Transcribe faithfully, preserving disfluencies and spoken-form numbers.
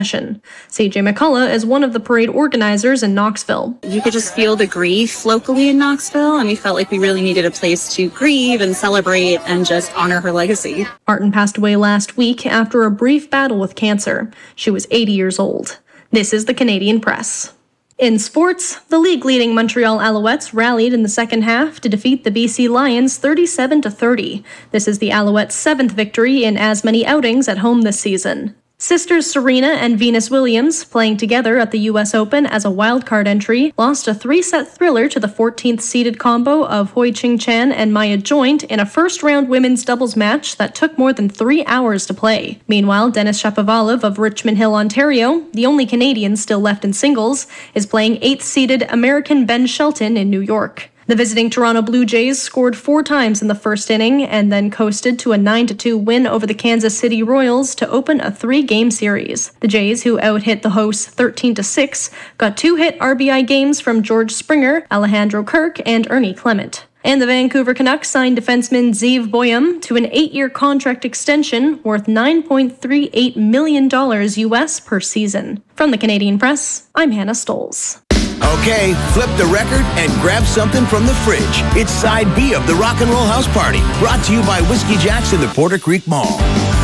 C J McCullough is one of the parade organizers in Knoxville. You could just feel the grief locally in Knoxville, and we felt like we really needed a place to grieve and celebrate and just honor her legacy. Martin passed away last week after a brief battle with cancer. She was eighty years old. This is the Canadian Press. In sports, the league-leading Montreal Alouettes rallied in the second half to defeat the B C Lions thirty-seven to thirty. This is the Alouettes' seventh victory in as many outings at home this season. Sisters Serena and Venus Williams, playing together at the U S Open as a wildcard entry, lost a three-set thriller to the fourteenth-seeded combo of Hui Ching Chan and Maya Joint in a first-round women's doubles match that took more than three hours to play. Meanwhile, Denis Shapovalov of Richmond Hill, Ontario, the only Canadian still left in singles, is playing eighth-seeded American Ben Shelton in New York. The visiting Toronto Blue Jays scored four times in the first inning and then coasted to a nine to two win over the Kansas City Royals to open a three-game series. The Jays, who out-hit the hosts thirteen to six, got two hit R B I games from George Springer, Alejandro Kirk, and Ernie Clement. And the Vancouver Canucks signed defenseman Zeev Boyum to an eight-year contract extension worth nine point three eight million dollars U S per season. From the Canadian Press, I'm Hannah Stolz. Okay, flip the record and grab something from the fridge. It's Side B of the Rock and Roll House Party, brought to you by Whiskey Jack's in the Porter Creek Mall.